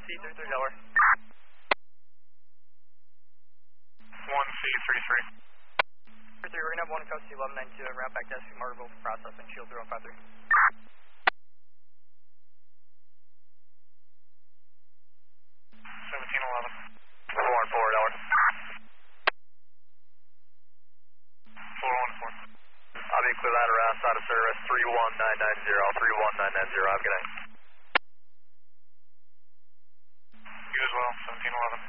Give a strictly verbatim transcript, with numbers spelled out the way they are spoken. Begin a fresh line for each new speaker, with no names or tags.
C three three Delaware.
one C three three.
three three, we're going to have one custody eleven ninety-two and route back to S C Margaretville for processing, shield zero five three.
seventeen eleven. four one four Delaware. four one four. I'll be clear that around out of service three one nine nine zero, three one nine nine zero, have a good night. You as well, seventeen eleven.